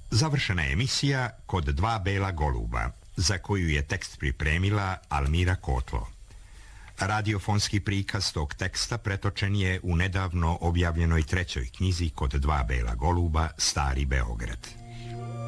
Završena je emisija Kod dva bela goluba, za koju je tekst pripremila Almira Kotlo. Radiofonski prikaz tog teksta pretočen je u nedavno objavljenoj 3. knjizi Kod dva bela goluba, Stari Beograd.